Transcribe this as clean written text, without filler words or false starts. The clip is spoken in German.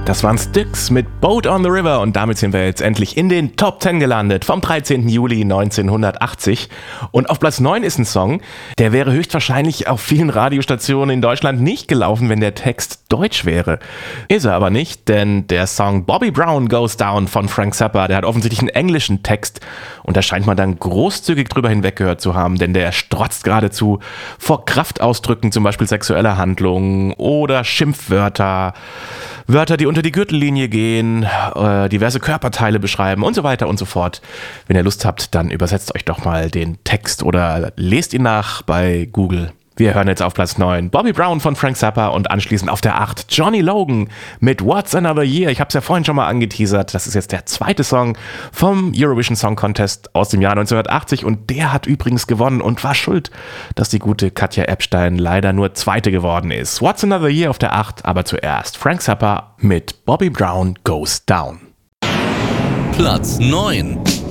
Das waren Styx mit Boat on the River und damit sind wir jetzt endlich in den Top 10 gelandet vom 13. Juli 1980. Und auf Platz 9 ist ein Song, der wäre höchstwahrscheinlich auf vielen Radiostationen in Deutschland nicht gelaufen, wenn der Text deutsch wäre. Ist er aber nicht, denn der Song Bobby Brown Goes Down von Frank Zappa, der hat offensichtlich einen englischen Text und da scheint man dann großzügig drüber hinweggehört zu haben, denn der strotzt geradezu vor Kraftausdrücken, zum Beispiel sexueller Handlungen oder Schimpfwörter. Wörter, die unter die Gürtellinie gehen, diverse Körperteile beschreiben und so weiter und so fort. Wenn ihr Lust habt, dann übersetzt euch doch mal den Text oder lest ihn nach bei Google. Wir hören jetzt auf Platz 9 Bobby Brown von Frank Zappa und anschließend auf der 8 Johnny Logan mit What's Another Year. Ich habe es ja vorhin schon mal angeteasert. Das ist jetzt der zweite Song vom Eurovision Song Contest aus dem Jahr 1980 und der hat übrigens gewonnen und war schuld, dass die gute Katja Epstein leider nur Zweite geworden ist. What's Another Year auf der 8, aber zuerst Frank Zappa mit Bobby Brown Goes Down. Platz 9.